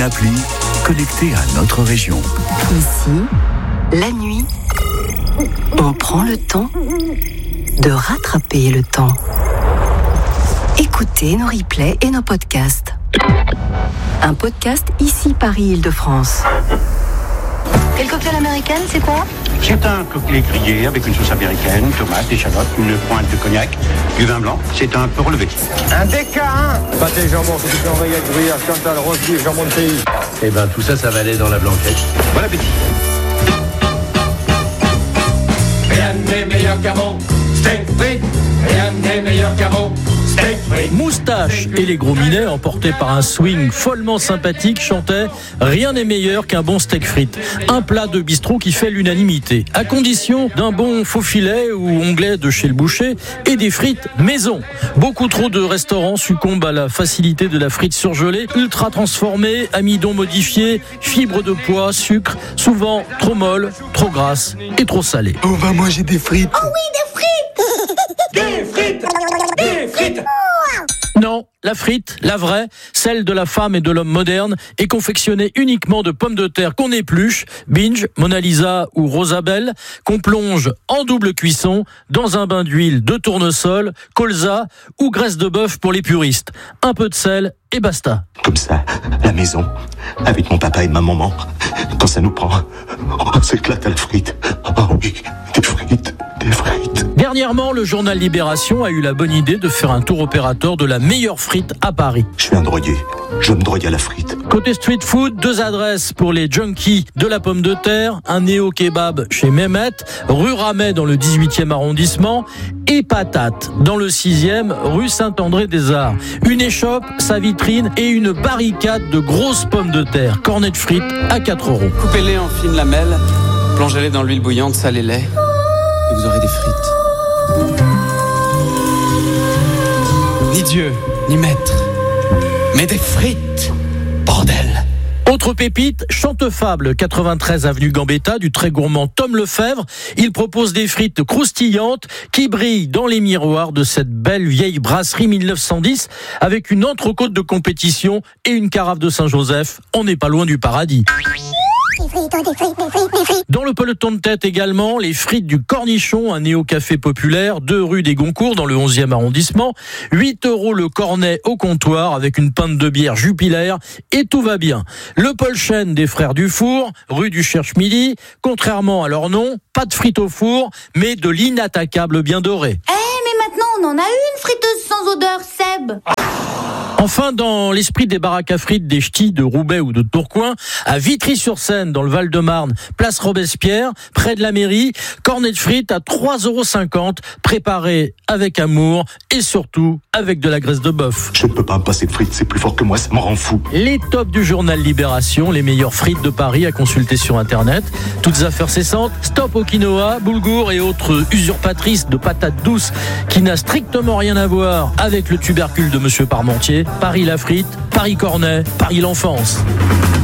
appli connectée à notre région. Ici, la nuit, on prend le temps de rattraper le temps. Écoutez nos replays et nos podcasts. Un podcast ici Paris-Île-de-France. Et le cocktail américain, c'est quoi? C'est un cocktail grillé avec une sauce américaine, tomates, échalotes, une pointe de cognac, du vin blanc. C'est un peu relevé. Un DK1. Pâté jambon, c'est du Henriette, gruyère, Chantal, rose beef, jambon de pays. Eh ben tout ça va aller dans la blanquette. Bon appétit. Rien n'est meilleur qu'un bon steak frites. Rien n'est meilleur qu'un bon steak frites. Moustache et les Gros Minets, emportés par un swing follement sympathique, chantaient « Rien n'est meilleur qu'un bon steak frites ». Un plat de bistrot qui fait l'unanimité, à condition d'un bon faux filet ou onglet de chez le boucher et des frites maison. Beaucoup trop de restaurants succombent à la facilité de la frite surgelée, ultra transformée, amidon modifié, fibres de pois, sucre, souvent trop molle, trop grasse et trop salée. On va manger des frites. Oh oui, des frites. Des frites. Des frites. Non, la frite, la vraie, celle de la femme et de l'homme moderne, est confectionnée uniquement de pommes de terre qu'on épluche, Binge, Mona Lisa ou Rosabelle, qu'on plonge en double cuisson dans un bain d'huile de tournesol, colza ou graisse de bœuf pour les puristes. Un peu de sel et basta. Comme ça, la maison, avec mon papa et ma maman, quand ça nous prend, on s'éclate à la frite. Oh oui, des frites, des frites. Dernièrement, le journal Libération a eu la bonne idée de faire un tour opérateur de la meilleure frite à Paris. Je suis un drogué, je me drogue à la frite. Côté street food, 2 adresses pour les junkies de la pomme de terre, un néo-kebab chez Mehmet, rue Ramet dans le 18e arrondissement et Patate dans le 6e rue Saint-André-des-Arts. Une échoppe, sa vitrine et une barricade de grosses pommes de terre, cornets de frites à 4 €. Coupez-les en fines lamelles, plongez-les dans l'huile bouillante, salez-les et vous aurez des frites. Ni Dieu, ni maître, mais des frites, bordel. Autre pépite, Chantefable, 93 avenue Gambetta, du très gourmand Tom Lefebvre. Il propose des frites croustillantes qui brillent dans les miroirs de cette belle vieille brasserie 1910 avec une entrecôte de compétition et une carafe de Saint-Joseph. On n'est pas loin du paradis. Dans le peloton de tête également, les frites du Cornichon, un néo-café populaire, 2 rue des Goncourt dans le 11e arrondissement. 8 € le cornet au comptoir avec une pinte de bière Jupiler et tout va bien. Le Polchen des Frères Dufour, rue du Cherche-Midi. Contrairement à leur nom, pas de frites au four, mais de l'inattaquable bien doré. Mais maintenant on en a une friteuse sans odeur, Seb. Enfin, dans l'esprit des baraques à frites des Ch'tis de Roubaix ou de Tourcoing, à Vitry-sur-Seine, dans le Val-de-Marne, place Robespierre, près de la mairie, cornet de frites à 3,50 €, préparé avec amour et surtout avec de la graisse de bœuf. Je ne peux pas me passer de frites, c'est plus fort que moi, ça me rend fou. Les tops du journal Libération, les meilleures frites de Paris à consulter sur Internet. Toutes affaires cessantes, stop au quinoa, boulgour et autres usurpatrices de patates douces qui n'a strictement rien à voir avec le tubercule de Monsieur Parmentier. Paris la frite, Paris Cornet, Paris l'enfance.